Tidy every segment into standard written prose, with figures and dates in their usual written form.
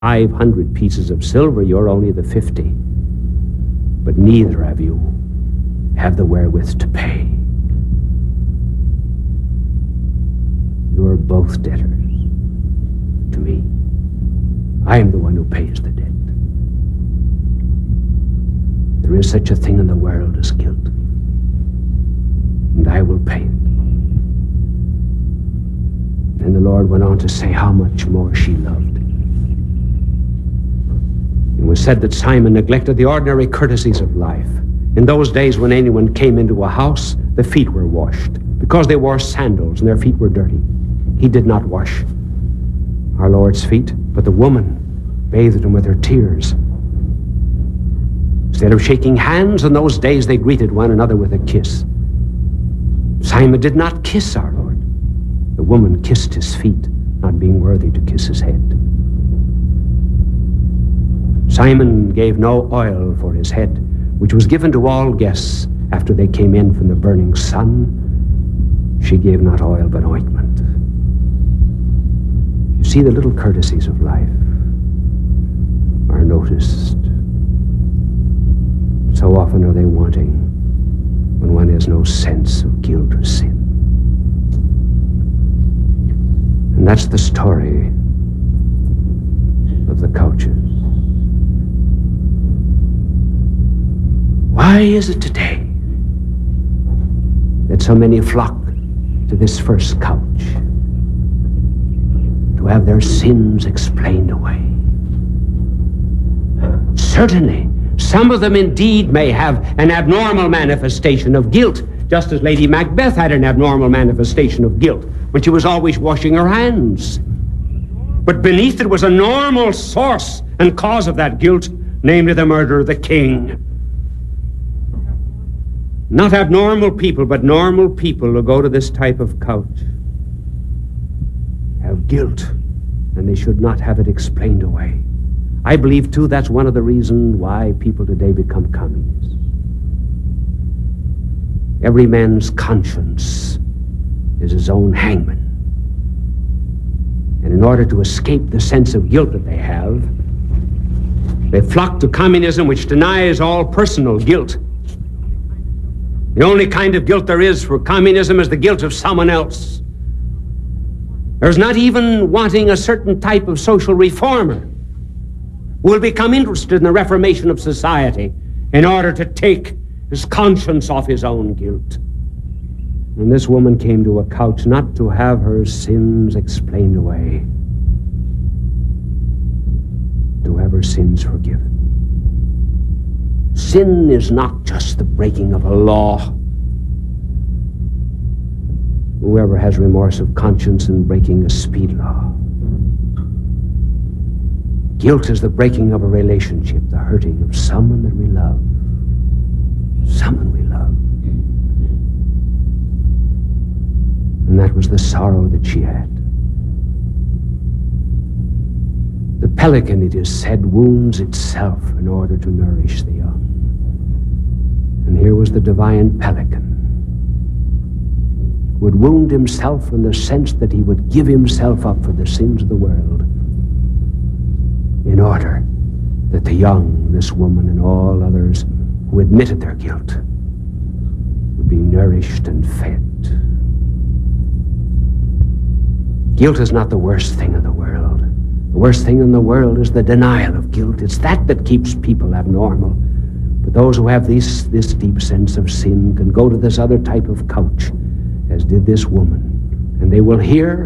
500 pieces of silver, you're only the 50. But neither of you have the wherewith to pay. You're both debtors to me. I am the one who pays the debt. There is such a thing in the world as guilt, and I will pay it. Then the Lord went on to say how much more she loved. It was said that Simon neglected the ordinary courtesies of life. In those days when anyone came into a house, the feet were washed, because they wore sandals and their feet were dirty. He did not wash our Lord's feet, but the woman bathed him with her tears. Instead of shaking hands, in those days they greeted one another with a kiss. Simon did not kiss our Lord. The woman kissed his feet, not being worthy to kiss his head. Simon gave no oil for his head, which was given to all guests after they came in from the burning sun. She gave not oil but ointment. You see, the little courtesies of life are noticed. So often are they wanting when one has no sense of guilt or sin. And that's the story of the Couches. Why is it today that so many flock to this first couch to have their sins explained away? Certainly, some of them indeed may have an abnormal manifestation of guilt, just as Lady Macbeth had an abnormal manifestation of guilt when she was always washing her hands. But beneath it was a normal source and cause of that guilt, namely the murder of the king. Not abnormal people, but normal people who go to this type of couch have guilt, and they should not have it explained away. I believe, too, that's one of the reasons why people today become communists. Every man's conscience is his own hangman. And in order to escape the sense of guilt that they have, they flock to communism, which denies all personal guilt. The only kind of guilt there is for communism is the guilt of someone else. There's not even wanting a certain type of social reformer who will become interested in the reformation of society in order to take his conscience off his own guilt. And this woman came to a couch not to have her sins explained away, to have her sins forgiven. Sin is not just the breaking of a law. Whoever has remorse of conscience in breaking a speed law. Guilt is the breaking of a relationship, the hurting of someone that we love. Someone we love. And that was the sorrow that she had. The pelican, it is said, wounds itself in order to nourish the young. And here was the divine pelican, who would wound himself in the sense that he would give himself up for the sins of the world in order that the young, this woman and all others who admitted their guilt, would be nourished and fed. Guilt is not the worst thing in the world. The worst thing in the world is the denial of guilt. It's that keeps people abnormal. But those who have this deep sense of sin can go to this other type of couch, as did this woman, and they will hear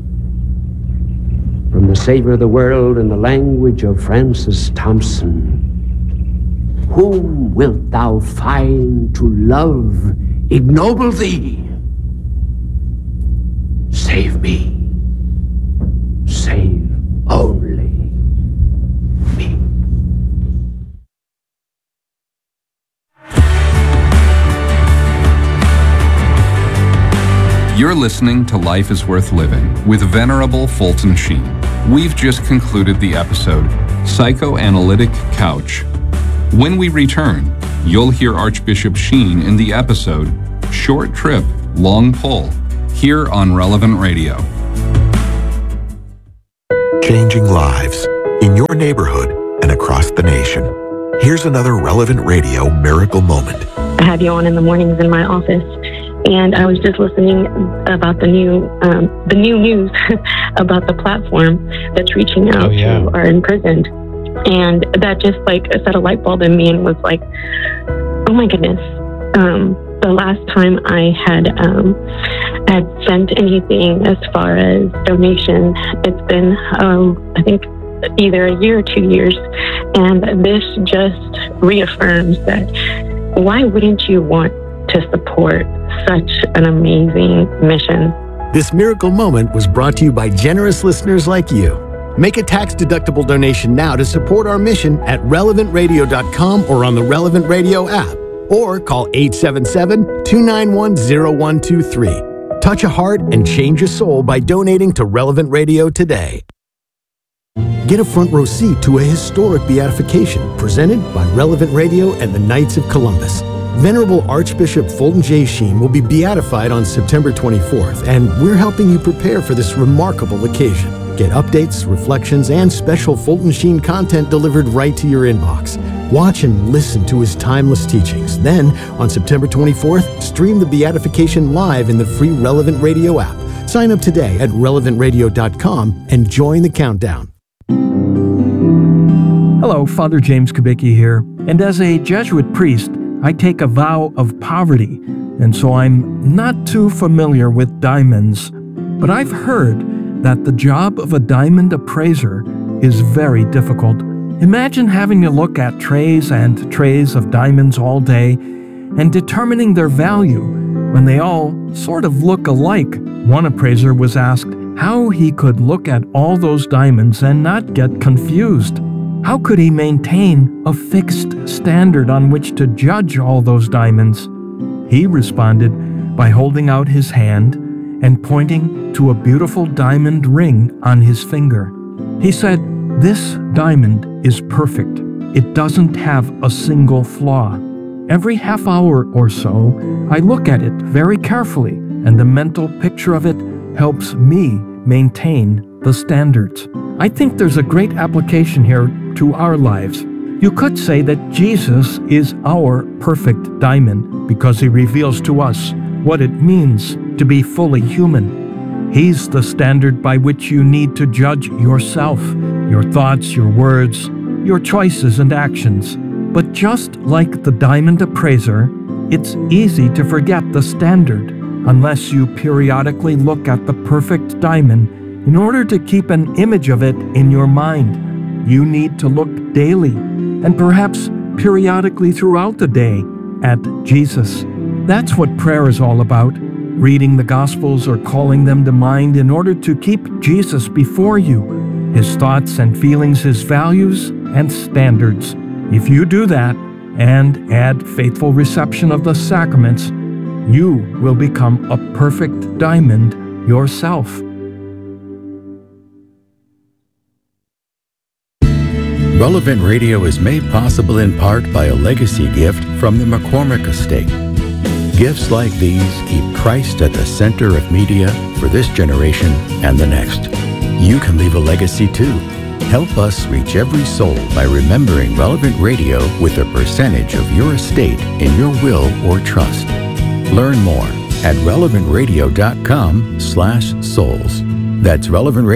from the Savior of the world in the language of Francis Thompson, "Whom wilt thou find to love ignoble thee? Save me. Save only me." You're listening to Life is Worth Living with Venerable Fulton Sheen. We've just concluded the episode, Psychoanalytic Couch. When we return, you'll hear Archbishop Sheen in the episode, Short Trip, Long Pull, here on Relevant Radio. Changing lives, in your neighborhood, and across the nation. Here's another Relevant Radio miracle moment. I have you on in the mornings in my office, and I was just listening about the new news about the platform that's reaching out to our imprisoned, and that just like set a light bulb in me and was like, oh my goodness. The last time I had sent anything as far as donation, it's been I think either a year or 2 years, and this just reaffirms that why wouldn't you want to support such an amazing mission? This miracle moment was brought to you by generous listeners like you. Make a tax-deductible donation now to support our mission at relevantradio.com or on the Relevant Radio app, or call 877-291-0123. Touch a heart and change a soul by donating to Relevant Radio today. Get a front row seat to a historic beatification presented by Relevant Radio and the Knights of Columbus. Venerable Archbishop Fulton J. Sheen will be beatified on September 24th, and we're helping you prepare for this remarkable occasion. Get updates, reflections, and special Fulton Sheen content delivered right to your inbox. Watch and listen to his timeless teachings. Then, on September 24th, stream the beatification live in the free Relevant Radio app. Sign up today at relevantradio.com and join the countdown. Hello, Father James Kubicki here, and as a Jesuit priest, I take a vow of poverty, and so I'm not too familiar with diamonds, but I've heard that the job of a diamond appraiser is very difficult. Imagine having to look at trays and trays of diamonds all day and determining their value when they all sort of look alike. One appraiser was asked how he could look at all those diamonds and not get confused. How could he maintain a fixed standard on which to judge all those diamonds? He responded by holding out his hand and pointing to a beautiful diamond ring on his finger. He said, "This diamond is perfect. It doesn't have a single flaw." Every half hour or so, I look at it very carefully, and the mental picture of it helps me maintain the standards. I think there's a great application here to our lives. You could say that Jesus is our perfect diamond because he reveals to us what it means to be fully human. He's the standard by which you need to judge yourself, your thoughts, your words, your choices and actions. But just like the diamond appraiser, it's easy to forget the standard unless you periodically look at the perfect diamond in order to keep an image of it in your mind. You need to look daily and perhaps periodically throughout the day at Jesus. That's what prayer is all about, reading the Gospels or calling them to mind in order to keep Jesus before you, his thoughts and feelings, his values and standards. If you do that and add faithful reception of the sacraments, you will become a perfect diamond yourself. Relevant Radio is made possible in part by a legacy gift from the McCormick Estate. Gifts like these keep Christ at the center of media for this generation and the next. You can leave a legacy too. Help us reach every soul by remembering Relevant Radio with a percentage of your estate in your will or trust. Learn more at relevantradio.com/souls. That's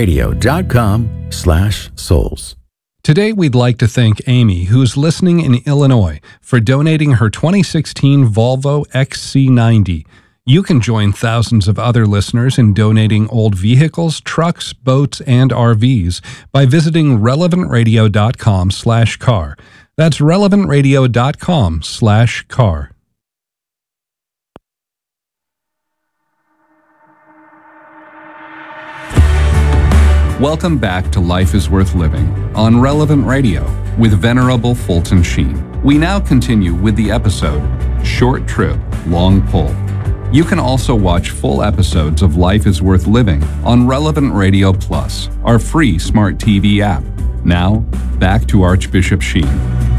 relevantradio.com/souls. Today, we'd like to thank Amy, who's listening in Illinois, for donating her 2016 Volvo XC90. You can join thousands of other listeners in donating old vehicles, trucks, boats, and RVs by visiting relevantradio.com/car. That's relevantradio.com/car. Welcome back to Life is Worth Living on Relevant Radio with Venerable Fulton Sheen. We now continue with the episode, Short Trip, Long Pull. You can also watch full episodes of Life is Worth Living on Relevant Radio Plus, our free smart TV app. Now, back to Archbishop Sheen.